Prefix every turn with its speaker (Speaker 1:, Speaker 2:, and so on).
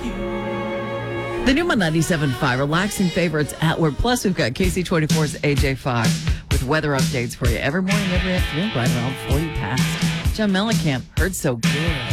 Speaker 1: The new 97.5, relaxing favorites Atwood. Plus, we've got KC24's AJ Fox with weather updates for you every morning, every afternoon, right around 40 past. John Mellencamp, heard so good.